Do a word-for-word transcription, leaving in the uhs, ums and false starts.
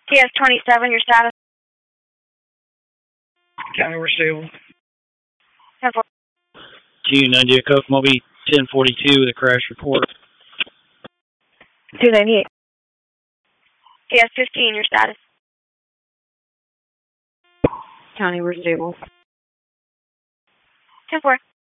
T S twenty-seven, your status? County, we're stable. ten four. Two ninety Coke Moby ten forty-two with a crash report. two ninety-eight. T S fifteen, your status? County, we're stable. ten four.